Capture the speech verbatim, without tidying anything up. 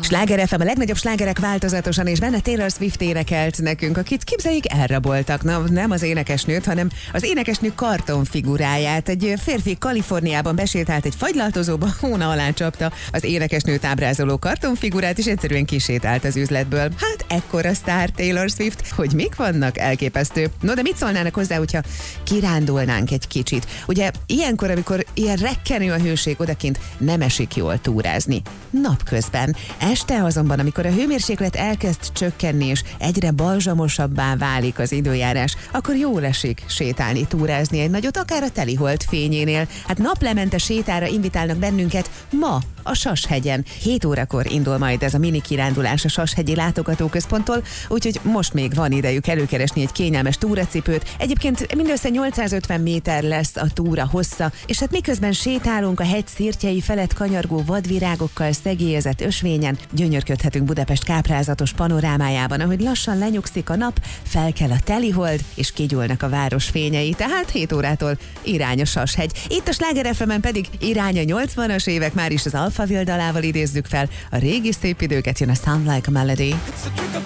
Sláger ef em, a legnagyobb slágerek változatosan, és benne Taylor Swift énekelt nekünk, akit képzeljék elraboltak. Na, nem az énekesnőt, hanem az énekesnő kartonfiguráját. Egy férfi Kaliforniában besétált egy fagylaltozóba, hóna alá csapta az énekesnőt ábrázoló kartonfigurát, és egyszerűen kisétált az üzletből. Hát ekkora sztár Taylor Swift, hogy mik vannak, elképesztő. No, de mit szólnának hozzá, hogyha kirándulnánk egy kicsit? Ugye ilyenkor, amikor ilyen rekkenő a hőség, odakint nem esik jól túrázni. Napközben. Este azonban, amikor a hőmérséklet elkezd csökkenni, és egyre balzsamosabbá válik az időjárás, akkor jól esik sétálni, túrázni egy nagyot, akár a telihold fényénél. Hát naplemente sétára invitálnak bennünket ma a Sashegyen. hét órakor indul majd ez a mini kirándulás a Sashegyi látogatóközponttól, úgyhogy most még van idejük előkeresni egy kényelmes túracipőt. Egyébként mindössze nyolcszázötven méter lesz a túra hossza, és hát miközben sétálunk a hegy szirtjei felett kanyargó vadvirágokkal szegélyezett ösvényen, gyönyörködhetünk Budapest káprázatos panorámájában, ahogy lassan lenyugszik a nap, felkel a telihold, és kigyúlnak a város fényei, tehát hét órától irány a Sashegy. Itt a Sláger ef emen pedig irány a nyolcvanas évek, már is az Alphaville dalával idézzük fel a régi szép időket, jön a Sound Like a Melody.